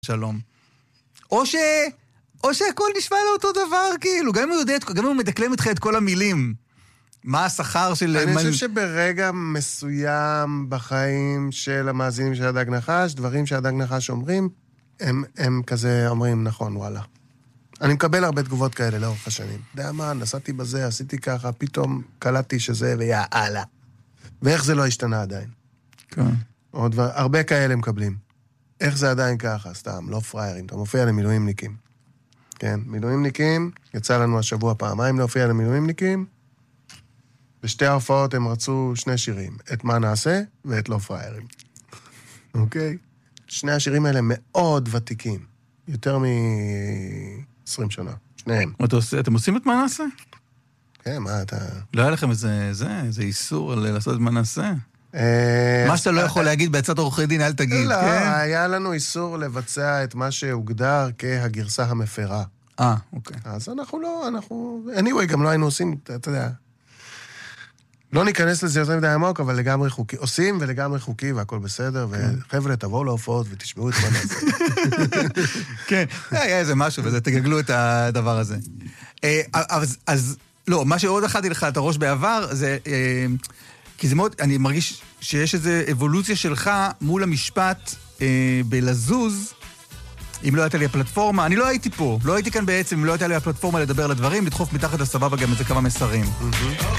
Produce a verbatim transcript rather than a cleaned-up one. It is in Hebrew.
שלום. או ש... או שהכל נשמע לו אותו דבר, כאילו. גם אם הוא יודע, גם אם הוא מדקלם איתך את כל המילים. מה השכר של... אני חושב שברגע מסוים בחיים של המאזינים של הדג נחש, דברים שהדג נחש אומרים, הם, הם כזה אומרים, נכון, וואלה. אני מקבל הרבה תגובות כאלה לאורך השנים. יודע מה, נסעתי בזה, עשיתי ככה, פתאום קלטתי שזה ויאללה. ואיך זה לא השתנה עדיין? כן. עוד דבר, הרבה כאלה מקבלים. איך זה עדיין ככה? סתם, לא פריירים. אתה מופיע למילואימניקים. כן, מילואימניקים, יצא לנו השבוע פעמיים להופיע למילואימניקים. בשתי ההופעות הם רצו שני שירים. את מה נעשה ואת לא פריירים. אוקיי? שני השירים האלה מאוד ותיקים. יותר מ-עשרים שנה. שניהם. אתם עושים את מה נעשה? כן, מה אתה... לא היה לכם איזה, זה, איזה איסור על לעשות את מה נעשה? מה שאתה לא יכול להגיד בעצת עורכי דין, אל תגיד. לא, היה לנו איסור לבצע את מה שהוגדר כהגרסה המפרה. אה, אוקיי. אז אנחנו לא, אנחנו... anyway, גם לא היינו עושים, אתה יודע... לא ניכנס לזה יותר מדי עמוק, אבל לגמרי חוקי. עושים ולגמרי חוקי והכל בסדר, וחבר'ה, תבואו להופעות ותשמעו את מה נעשה. כן, היה איזה משהו, וזה תגגלו את הדבר הזה. אז לא, מה שעוד אחתי לך את הראש בעבר, זה... כי זה מאוד, אני מרגיש שיש איזו אבולוציה שלך מול המשפט אה, בלזוז, אם לא הייתה לי הפלטפורמה, אני לא הייתי פה, לא הייתי כאן בעצם, אם לא הייתה לי הפלטפורמה לדבר על הדברים, לדחוף מתחת לסבבה גם איזה כמה מסרים. Mm-hmm.